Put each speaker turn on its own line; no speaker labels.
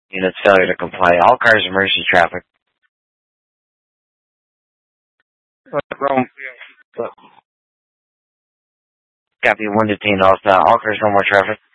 Units failure to comply. All cars emergency traffic. Rome. Copy 1 detained all style. All cars no more traffic.